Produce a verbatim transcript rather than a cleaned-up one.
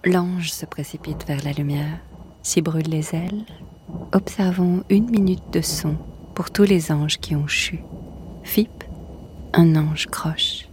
L'ange se précipite vers la lumière, s'y brûle les ailes. Observons une minute de son pour tous les anges qui ont chu. Fip, un ange croche.